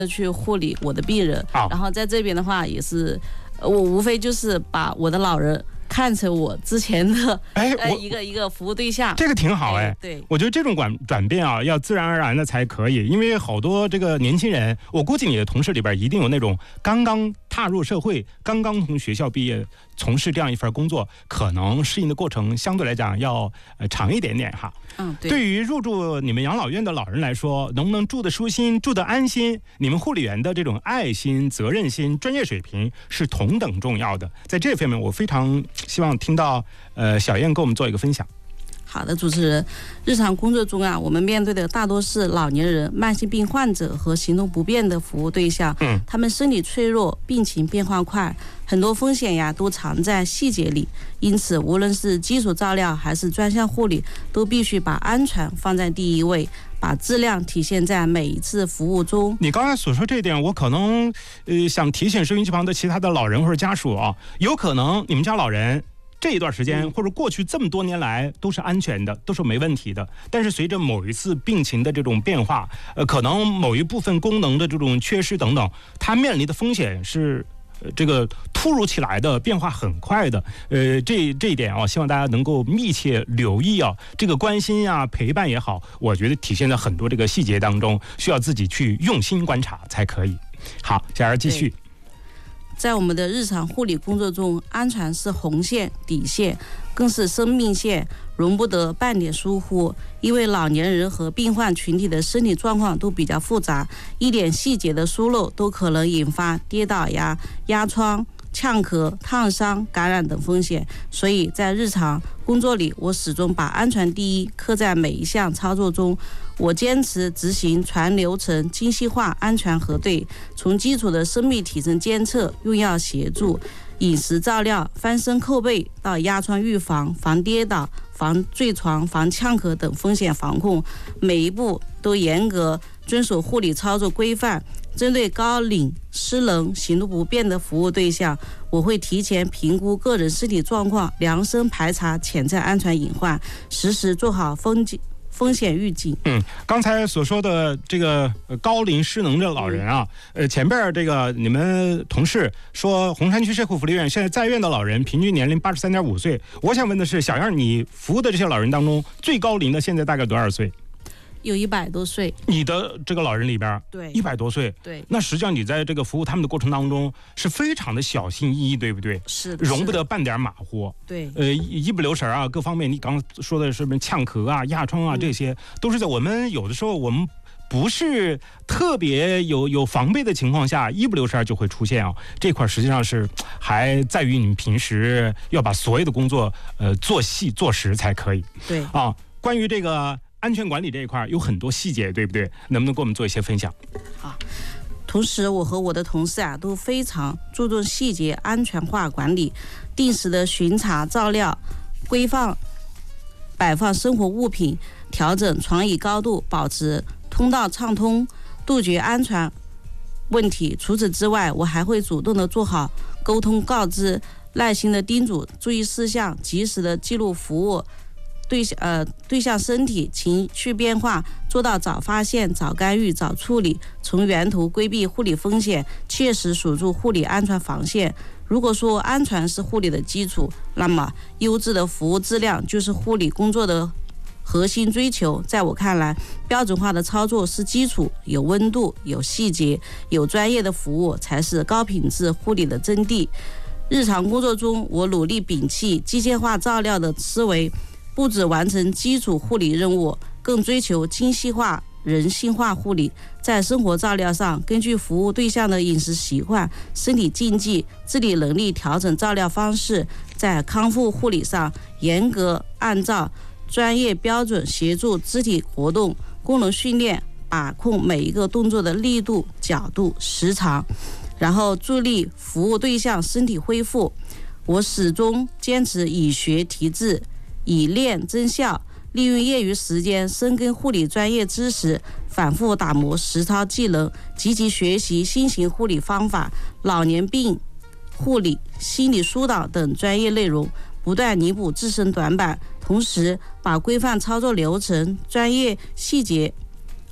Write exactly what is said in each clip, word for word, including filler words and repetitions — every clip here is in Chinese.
去护理我的病人， 啊、 然后在这边的话也是，我无非就是把我的老人看成我之前的哎， 呃一个一个服务对象， 这个挺好哎。 对， 我觉得这种转转变啊，要自然而然的才可以，因为好多这个年轻人，我估计你的同事里边一定有那种刚刚踏入社会、刚刚从学校毕业，从事这样一份工作，可能适应的过程相对来讲要呃长一点点哈。 嗯，对。 对于入住你们养老院的老人来说，能不能住得舒心、住得安心，你们护理员的这种爱心、责任心、专业水平是同等重要的。在这方面，我非常希望听到呃小燕给我们做一个分享。 好的，主持人，日常工作中啊，我们面对的大多是老年人、慢性病患者和行动不便的服务对象。 嗯， 他们身体脆弱，病情变化快，很多风险呀都藏在细节里。因此，无论是基础照料还是专项护理，都必须把安全放在第一位，把质量体现在每一次服务中。 你刚才所说这一点，我可能呃想提醒收音机旁的其他的老人或者家属啊，有可能你们家老人这一段时间或者过去这么多年来都是安全的，都是没问题的。但是随着某一次病情的这种变化，呃，可能某一部分功能的这种缺失等等，它面临的风险是呃这个突如其来的，变化很快的。呃，这这一点啊，希望大家能够密切留意啊，这个关心呀、陪伴也好，我觉得体现在很多这个细节当中，需要自己去用心观察才可以。好，小儿继续。 在我们的日常护理工作中，安全是红线、底线，更是生命线，容不得半点疏忽。因为老年人和病患群体的身体状况都比较复杂，一点细节的疏漏都可能引发跌倒呀、压疮、呛咳、烫伤、感染等风险。所以在日常工作里，我始终把安全第一刻在每一项操作中。我坚持执行全流程精细化安全核对，从基础的生命体征监测、用药协助、饮食照料、翻身扣背到压疮预防、防跌倒、防坠床、防呛咳等风险防控，每一步都严格遵守护理操作规范。针对高龄、失能、行动不便的服务对象，我会提前评估个人身体状况，量身排查潜在安全隐患，实时做好风景。风险预警。 嗯，刚才所说的这个高龄失能的老人啊，呃，前边这个你们同事说红山区社会福利院现在在院的老人平均年龄八十三点五岁，我想问的是，小样你服务的这些老人当中，最高龄的现在大概多少岁？ 有一百多岁。 你的这个老人里边， 对， 一百多岁， 对。 那实际上你在这个服务他们的过程当中是非常的小心翼翼，对不对？ 是的， 容不得半点马虎。 对， 呃，一不留神啊，各方面你刚刚说的是什么呛咳啊、压疮啊，这些、嗯、都是在我们有的时候我们不是特别有有防备的情况下，一不留神就会出现啊。这块实际上是还在于你们平时要把所有的工作呃做细做实才可以。 对啊，关于这个安全管理这一块有很多细节，对不对？能不能给我们做一些分享？ 好，同时我和我的同事啊都非常注重细节安全化管理，定时的巡查照料，规范摆放生活物品，调整床椅高度，保持通道畅通，杜绝安全问题。除此之外，我还会主动的做好沟通告知，耐心的叮嘱注意事项，及时的记录服务对呃对象身体情绪变化，做到早发现、早干预、早处理，从源头规避护理风险，切实守住护理安全防线。如果说安全是护理的基础，那么优质的服务质量就是护理工作的核心追求。在我看来，标准化的操作是基础，有温度、有细节、有专业的服务，才是高品质护理的真谛。日常工作中，我努力摒弃机械化照料的思维，不只完成基础护理任务，更追求精细化、人性化护理。在生活照料上，根据服务对象的饮食习惯、身体禁忌、自理能力调整照料方式；在康复护理上，严格按照专业标准协助肢体活动、功能训练，把控每一个动作的力度、角度、时长，然后助力服务对象身体恢复。我始终坚持以学提质，以练增效，利用业余时间深耕护理专业知识，反复打磨实操技能，积极学习新型护理方法、老年病护理、心理疏导等专业内容，不断弥补自身短板，同时把规范操作流程、专业细节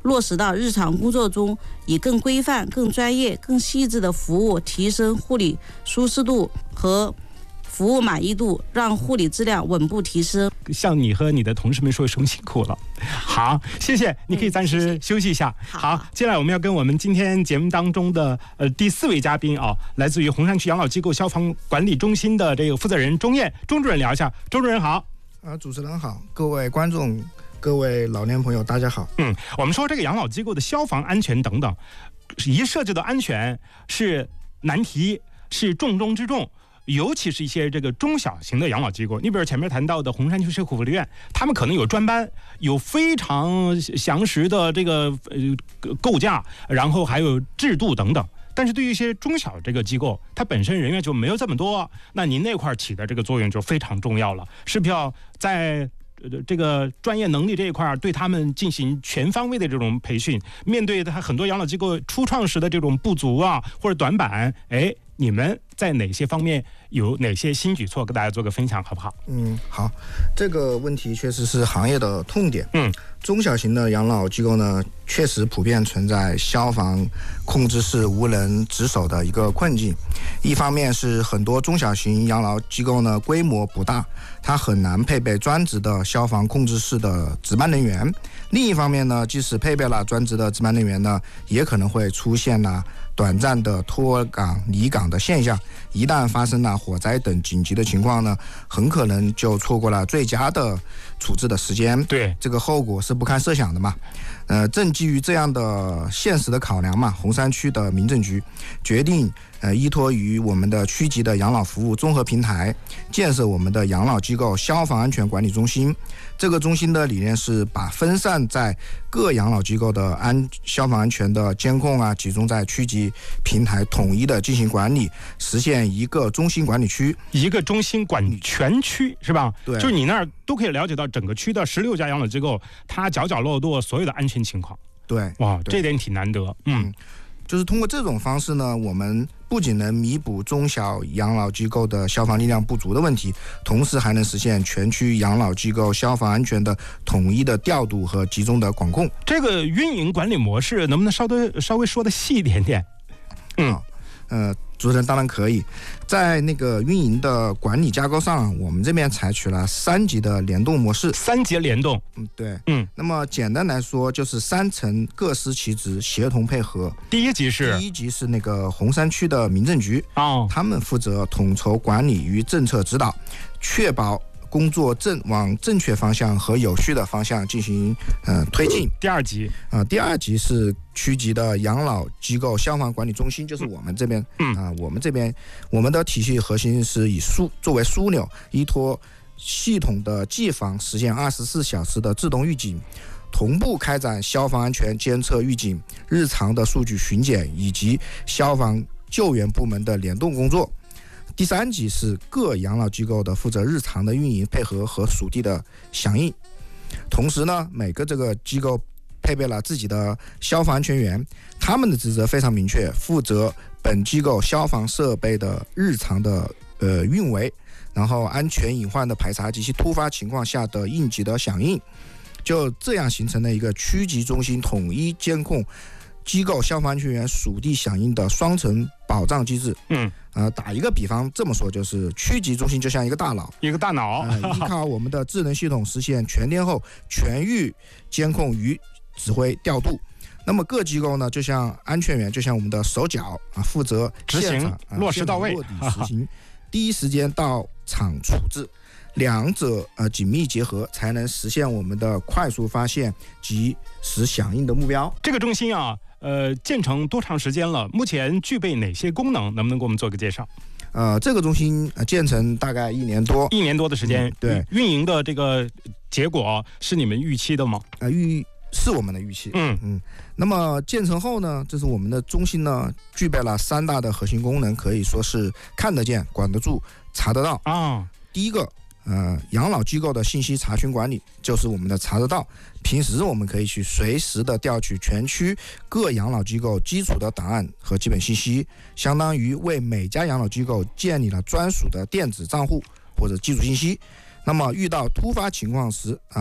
落实到日常工作中，以更规范、更专业、更细致的服务，提升护理舒适度和服务满意度，让护理质量稳步提升。 向你和你的同事们说一声辛苦了。好，谢谢，你可以暂时休息一下。 嗯、 好，接下来我们要跟我们今天节目当中的呃第四位嘉宾啊，来自于红山区养老机构消防管理中心的这个负责人钟燕钟主任聊一下。钟主任好。 啊，主持人好，各位观众、各位老年朋友，大家好。 嗯，我们说这个养老机构的消防安全等等，一涉及到安全是难题，是重中之重。尤其是一些这个中小型的养老机构，你比如前面谈到的红山区社会福利院，他们可能有专班，有非常详实的这个呃构架，然后还有制度等等。但是对于一些中小这个机构，它本身人员就没有这么多，那您那块起的这个作用就非常重要了，是不是要在这个专业能力这一块对他们进行全方位的这种培训？面对他很多养老机构初创时的这种不足啊或者短板，哎，你们在哪些方面有哪些新举措，跟大家做个分享，好不好？ 嗯，好，这个问题确实是行业的痛点。 嗯， 中小型的养老机构呢，确实普遍存在消防控制室无人值守的一个困境。一方面是很多中小型养老机构呢规模不大，它很难配备专职的消防控制室的值班人员。另一方面呢，即使配备了专职的值班人员呢，也可能会出现了短暂的脱岗离岗的现象。一旦发生了火灾等紧急的情况呢，很可能就错过了最佳的处置的时间。 对， 这个后果是不堪设想的嘛。呃，正基于这样的现实的考量嘛，红山区的民政局决定，呃，依托于我们的区级的养老服务综合平台，建设我们的养老机构消防安全管理中心。这个中心的理念是把分散在各养老机构的安消防安全的监控啊，集中在区级平台统一的进行管理，实现一个中心管理区， 一个中心管全区，是吧？ 对， 就是你那儿都可以了解到整个区的十六家养老机构，它角角落落所有的安全情况。 对， 哇，这点挺难得。嗯。嗯， 就是通过这种方式呢，我们不仅能弥补中小养老机构的消防力量不足的问题，同时还能实现全区养老机构消防安全的统一的调度和集中的管控。 这个运营管理模式能不能稍微稍微说的细一点点？ 嗯，呃，主持人当然可以。在那个运营的管理架构上，我们这边采取了三级的联动模式。 三级联动， 嗯，对， 嗯。 那么简单来说，就是三层各司其职，协同配合。 第一级是， 第一级是那个红山区的民政局， 哦， 他们负责统筹管理与政策指导，确保工作正往正确方向和有序的方向进行呃推进。 第二级啊、呃，第二级是区级的养老机构消防管理中心，就是我们这边，嗯啊、呃，我们这边我们的体系核心是以枢作为枢纽，依托系统的技防，实现二十四小时的自动预警，同步开展消防安全监测预警、日常的数据巡检以及消防救援部门的联动工作。第三级是各养老机构的负责日常的运营配合和属地的响应，同时呢，每个这个机构配备了自己的消防安全员，他们的职责非常明确，负责本机构消防设备的日常的呃运维，然后安全隐患的排查及其突发情况下的应急的响应，就这样形成了一个区级中心统一监控机构消防安全员属地响应的双层保障机制。 嗯， 呃，打一个比方这么说，就是区级中心就像一个大脑， 一个大脑， 呃、依靠我们的智能系统实现全天候全域监控与指挥调度。那么各机构呢，就像安全员，就像我们的手脚啊，负责执行、 啊、 落实到位， 落地实行，第一时间到场处置。两者呃紧密结合，才能实现我们的快速发现及时响应的目标。 这个中心啊，呃，建成多长时间了？目前具备哪些功能？能不能给我们做个介绍？ 呃，这个中心呃建成大概一年多， 一年多的时间。 嗯、对， 运营的这个结果是你们预期的吗？ 呃，预是我们的预期。 嗯嗯。那么建成后呢，这是我们的中心呢，具备了三大的核心功能，可以说是看得见、管得住、查得到啊。 第一个。呃，养老机构的信息查询管理就是我们的查得到。平时我们可以去随时的调取全区各养老机构基础的档案和基本信息，相当于为每家养老机构建立了专属的电子账户或者基础信息。那么遇到突发情况时啊，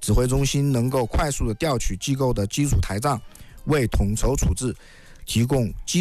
指挥中心能够快速的调取机构的基础台账，为统筹处置提供基